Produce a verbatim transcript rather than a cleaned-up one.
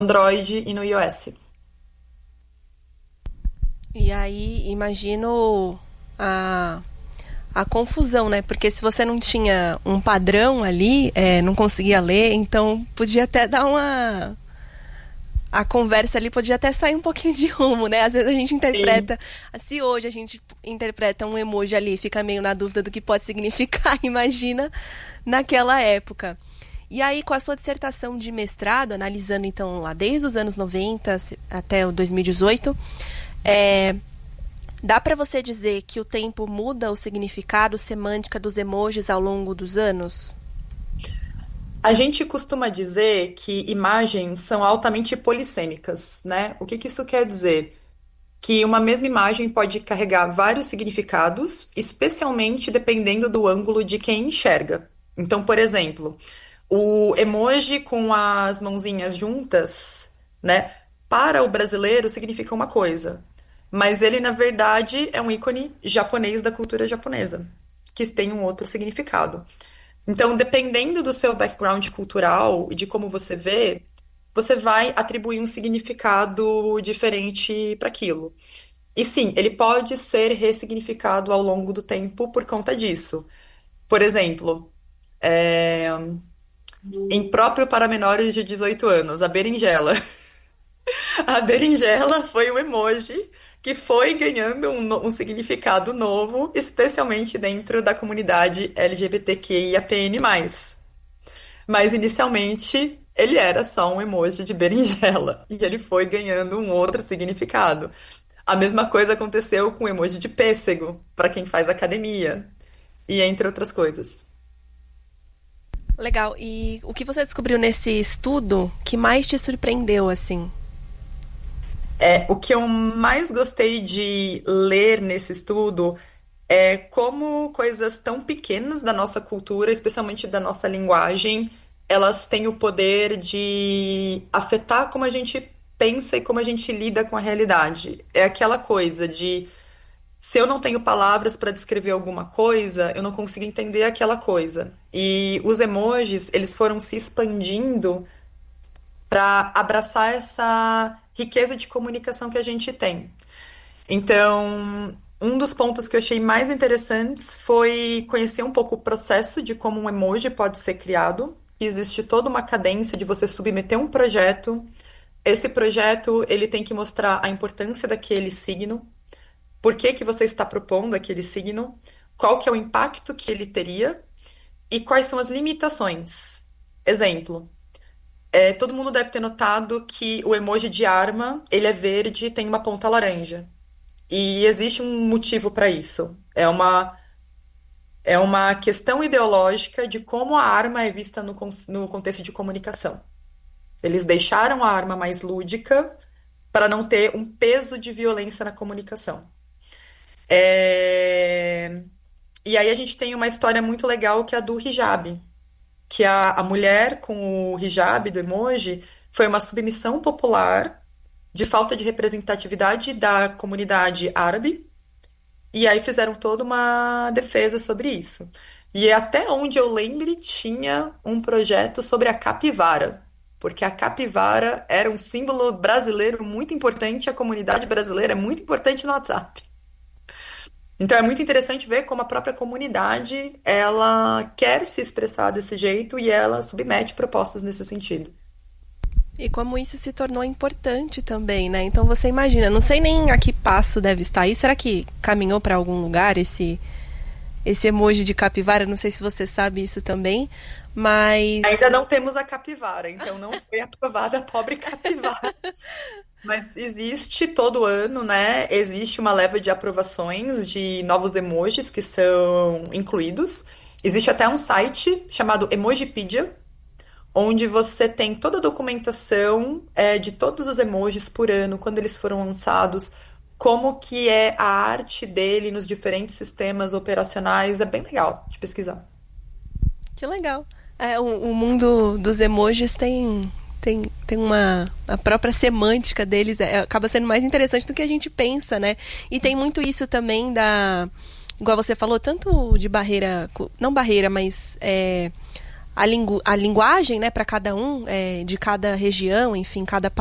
Android e no iOS. E aí, imagino a, a confusão, né? Porque se você não tinha um padrão ali, é, não conseguia ler, então podia até dar uma. A conversa ali podia até sair um pouquinho de rumo, né? Às vezes a gente Sim. interpreta. Se hoje a gente interpreta um emoji ali, fica meio na dúvida do que pode significar, imagina naquela época. E aí, com a sua dissertação de mestrado, analisando então lá desde os anos noventa até o dois mil e dezoito, é, dá para você dizer que o tempo muda o significado, semântica dos emojis ao longo dos anos? A gente costuma dizer que imagens são altamente polissêmicas, né? O que que isso quer dizer? Que uma mesma imagem pode carregar vários significados, especialmente dependendo do ângulo de quem enxerga. Então, por exemplo, o emoji com as mãozinhas juntas, né? Para o brasileiro significa uma coisa, mas ele, na verdade, é um ícone japonês da cultura japonesa, que tem um outro significado. Então, dependendo do seu background cultural e de como você vê, você vai atribuir um significado diferente para aquilo. E sim, ele pode ser ressignificado ao longo do tempo por conta disso. Por exemplo, é, impróprio para menores de dezoito anos, a berinjela. A berinjela foi um emoji que foi ganhando um, no- um significado novo, especialmente dentro da comunidade LGBTQIAPN+. Mas inicialmente ele era só um emoji de berinjela e ele foi ganhando um outro significado. A mesma coisa aconteceu com o emoji de pêssego, para quem faz academia, e entre outras coisas. Legal. E o que você descobriu nesse estudo que mais te surpreendeu, assim? É, o que eu mais gostei de ler nesse estudo é como coisas tão pequenas da nossa cultura, especialmente da nossa linguagem, elas têm o poder de afetar como a gente pensa e como a gente lida com a realidade. É aquela coisa de se eu não tenho palavras para descrever alguma coisa, eu não consigo entender aquela coisa. E os emojis, eles foram se expandindo para abraçar essa riqueza de comunicação que a gente tem. Então, um dos pontos que eu achei mais interessantes foi conhecer um pouco o processo de como um emoji pode ser criado. Existe toda uma cadência de você submeter um projeto. Esse projeto, ele tem que mostrar a importância daquele signo, por que que você está propondo aquele signo, qual que é o impacto que ele teria e quais são as limitações. Exemplo, é, todo mundo deve ter notado que o emoji de arma, ele é verde e tem uma ponta laranja. E existe um motivo para isso. É uma, é uma questão ideológica de como a arma é vista no, con- no contexto de comunicação. Eles deixaram a arma mais lúdica para não ter um peso de violência na comunicação. É, E aí a gente tem uma história muito legal que é a do hijab, que a, a mulher com o hijab do emoji foi uma submissão popular de falta de representatividade da comunidade árabe. E aí fizeram toda uma defesa sobre isso. E até onde eu lembre, tinha um projeto sobre a capivara, porque a capivara era um símbolo brasileiro muito importante, a comunidade brasileira é muito importante no WhatsApp. Então é muito interessante ver como a própria comunidade, ela quer se expressar desse jeito e ela submete propostas nesse sentido. E como isso se tornou importante também, né? Então você imagina, não sei nem a que passo deve estar aí. Será que caminhou para algum lugar esse esse emoji de capivara? Não sei se você sabe isso também, mas Ainda não temos a capivara, então não foi aprovada a pobre capivara. Mas existe todo ano, né? Existe uma leva de aprovações de novos emojis que são incluídos. Existe até um site chamado Emojipedia, onde você tem toda a documentação, é, de todos os emojis por ano, quando eles foram lançados, como que é a arte dele nos diferentes sistemas operacionais. É bem legal de pesquisar. que legal. É, o, o mundo dos emojis tem tem, tem uma a própria semântica deles é, acaba sendo mais interessante do que a gente pensa, né? E tem muito isso também da igual você falou, tanto de barreira, cu- não barreira, mas é, a, lingu a linguagem, né, para cada um, é, de cada região, enfim, cada